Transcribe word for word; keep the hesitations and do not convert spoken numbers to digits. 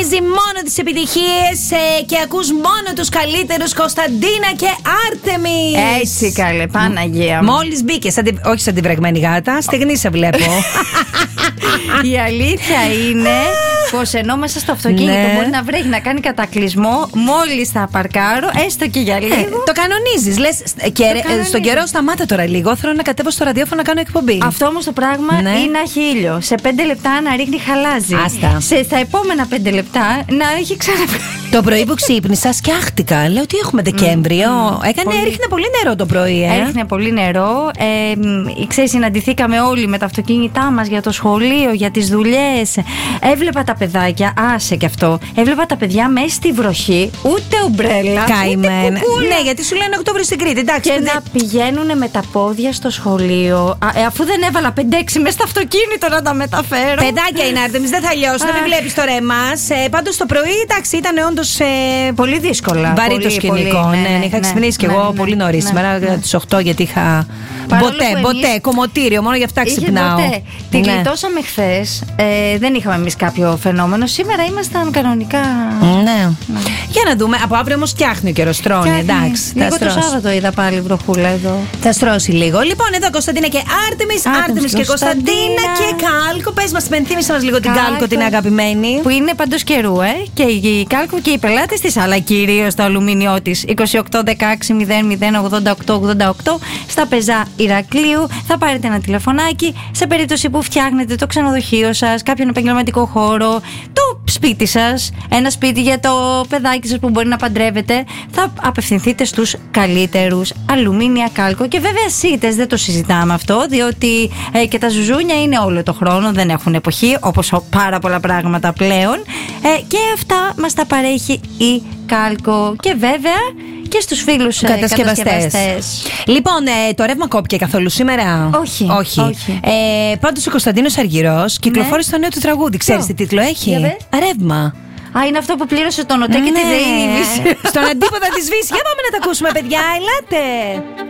γεμίζει μόνο τις επιτυχίες ε, και ακούς μόνο τους καλύτερους, Κωνσταντίνα και Άρτεμις. Έτσι καλέ, Παναγία μου. Μόλις μπήκες, σαν τη... όχι σαν τη βρεγμένη γάτα, στεγνή σε βλέπω. Η αλήθεια είναι πως ενώ μέσα στο αυτοκίνητο ναι. μπορεί να βρέχει, να κάνει κατακλυσμό, μόλις θα παρκάρω, έστω και για λίγο. Ε, το κανονίζεις. Λες, και το στον καιρό σταμάτα τώρα λίγο. Θέλω να κατέβω στο ραδιόφωνο να κάνω εκπομπή. Αυτό όμως το πράγμα ναι. είναι να έχει ήλιο. Σε πέντε λεπτά να ρίχνει χαλάζι. Άστα. Σε, στα επόμενα πέντε λεπτά να έχει ξαναβγάλει. Το πρωί που ξύπνησα, σκιάχτηκα. Λέω ότι έχουμε Δεκέμβριο. Mm, Έκανε, πολύ... Έριχνε πολύ νερό το πρωί, ε. Έριχνε πολύ νερό. Ε, ξέρεις, συναντηθήκαμε όλοι με τα αυτοκίνητά μας για το σχολείο, για τις δουλειές. Έβλεπα τα παιδάκια, άσε κι αυτό. Έβλεπα τα παιδιά μέσα στη βροχή, ούτε ομπρέλα. Καημένα. Ναι, γιατί σου λένε Οκτώβριο στην Κρήτη. Εντάξει, και παιδε... να πηγαίνουν με τα πόδια στο σχολείο. Α, ε, αφού δεν έβαλα πέντε έξι μέσα στο αυτοκίνητο να τα μεταφέρω. Παιδάκια είναι, Άρτεμις, δεν θα λιώσουν. Δεν βλέπει το ρέμα. Ε, Πάντως το πρωί, εντάξει, ήταν όντως ε, πολύ δύσκολα. Βαρύ το σκηνικό. Ναι, ναι, ναι, είχα ξυπνήσει κι εγώ πολύ νωρίς σήμερα, τις οκτώ, γιατί είχα. Μποτέ, μποτέ, κομμωτήριο, μόνο γι' αυτά ξυπνάω. Τη γλιτώσαμε χθες. Ε, δεν είχαμε εμείς κάποιο φαινόμενο. Σήμερα ήμασταν κανονικά. Ναι. Για να δούμε. Από αύριο όμως φτιάχνει ο καιρός, τρώνε. Εντάξει. Λίγο το Σάββατο είδα πάλι βροχούλα εδώ. Θα στρώσει λίγο. Λοιπόν, εδώ Κωνσταντίνα και Άρτεμις, Άρτεμις και Κωνσταντίνα και Κάλκο. Πες μας, υπενθύμισε μας λίγο την Κάλκο, την αγαπημένη. Που είναι παντός καιρού, ε. Και η Κάλκο και οι πελάτες της, αλλά κυρίως το αλουμίνιό της. είκοσι οκτώ δεκαέξι μηδέν μηδέν ογδόντα οκτώ ογδόντα οκτώ στα Πεζά Ηρακλείου. Θα πάρετε ένα τηλεφωνάκι σε περίπτωση που φτιάχνετε το ξενοδοχείο σας, κάποιον επαγγελματικό χώρο, το σπίτι σας, ένα σπίτι για το παιδάκι σας που μπορεί να παντρεύετε. Θα απευθυνθείτε στους καλύτερους, αλουμίνια, Κάλκο. Και βέβαια σίτες, δεν το συζητάμε αυτό, διότι ε, και τα ζουζούνια είναι όλο το χρόνο, δεν έχουν εποχή, όπως πάρα πολλά πράγματα πλέον. Ε, και αυτά μας τα παρέχει η Κάλκο. Και βέβαια και στους φίλους κατασκευαστές. κατασκευαστές. Λοιπόν, ε, το ρεύμα κόπηκε καθόλου σήμερα? Όχι. Όχι. όχι. Ε, πάντως ο Κωνσταντίνος Αργυρός κυκλοφόρησε ναι. το νέο του τραγούδι. Ξέρεις τι τίτλο έχει? Ρεύμα. Α, είναι αυτό που πλήρωσε τον ΟΤΕ ναι. και τη ΔΕΗ. Στον αντίποτα της Βύσης. Για πάμε να τα ακούσουμε, παιδιά. Ελάτε.